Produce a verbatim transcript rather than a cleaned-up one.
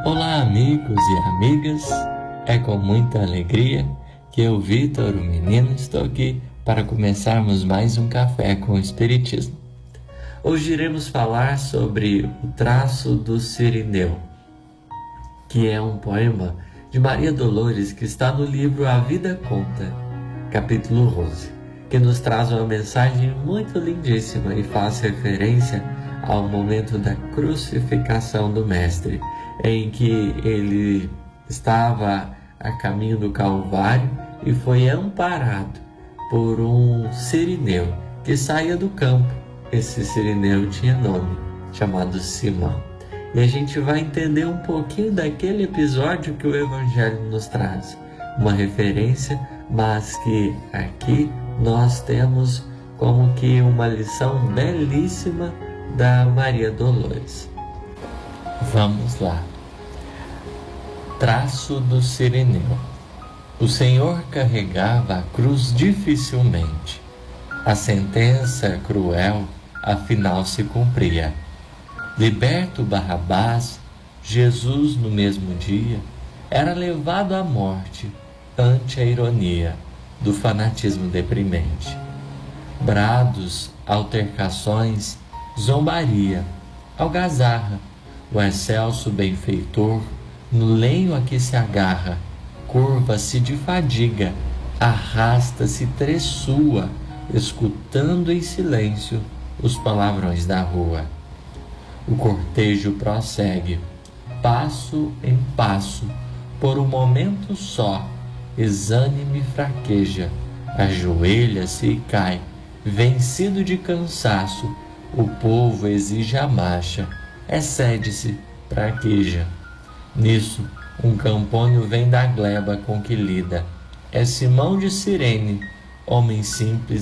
Olá, amigos e amigas. É com muita alegria que eu, Vitor, o menino, estou aqui para começarmos mais um Café com o Espiritismo. Hoje iremos falar sobre o traço do Cirineu, que é um poema de Maria Dolores que está no livro A Vida Conta, capítulo onze, que nos traz uma mensagem muito lindíssima e faz referência ao momento da crucificação do Mestre, em que ele estava a caminho do Calvário e foi amparado por um cirineu que saía do campo. Esse cirineu tinha nome, chamado Simão. E a gente vai entender um pouquinho daquele episódio que o Evangelho nos traz. Uma referência, mas que aqui nós temos como que uma lição belíssima da Maria Dolores. Vamos lá. Traço do Cirineu. O Senhor carregava a cruz dificilmente. A sentença cruel, afinal, se cumpria. Liberto Barrabás, Jesus, no mesmo dia, era levado à morte ante a ironia do fanatismo deprimente. Brados, altercações, zombaria, algazarra, o excelso benfeitor, no lenho a que se agarra, curva-se de fadiga, arrasta-se tressua, escutando em silêncio os palavrões da rua. O cortejo prossegue, passo em passo, por um momento só, exânime fraqueja, ajoelha-se e cai, vencido de cansaço, o povo exige a marcha, excede-se, praqueja. Nisso, um camponho vem da gleba com que lida. É Simão de Cirene, homem simples